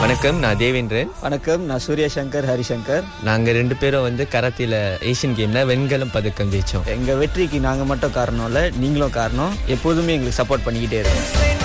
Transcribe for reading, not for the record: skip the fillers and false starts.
வணக்கம், நான் தேவேந்திரன். வணக்கம், நான் சூர்யா சங்கர் ஹரிசங்கர். நாங்க 2 பேரும் வந்து கராத்தில ஏசியன் கேம்ல வெண்கலம் பதக்கம் ஜெயிச்சோம். எங்க வெற்றிக்கு நாங்க மட்டும் காரணம் இல்ல, நீங்களும் காரணம். எப்போதுமே எங்களுக்கு சப்போர்ட் பண்ணிக்கிட்டே இருக்கோம்.